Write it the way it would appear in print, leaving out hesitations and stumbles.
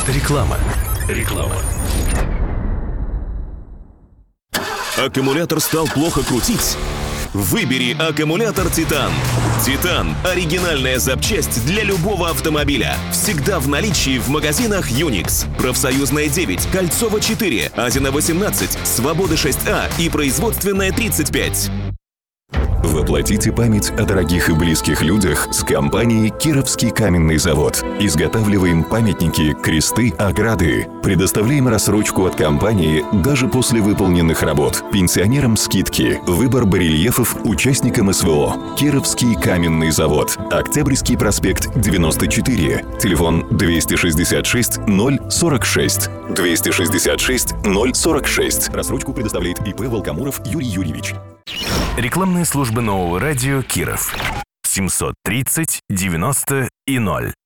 Реклама. Аккумулятор стал плохо крутить? Выбери аккумулятор «Титан». «Титан» — оригинальная запчасть для любого автомобиля. Всегда в наличии в магазинах «Юникс». Профсоюзная 9, Кольцово 4, Азина 18, Свобода 6А и Производственная 35. Воплотите память о дорогих и близких людях с компанией «Кировский каменный завод». Изготавливаем памятники, кресты, ограды. Предоставляем рассрочку от компании даже после выполненных работ. Пенсионерам скидки. Выбор барельефов участникам СВО. «Кировский каменный завод». Октябрьский проспект 94. Телефон 266 046. 266 046. Рассрочку предоставляет ИП Волкомуров Юрий Юрьевич. Рекламные службы нового радио Киров. 730 90 и 0.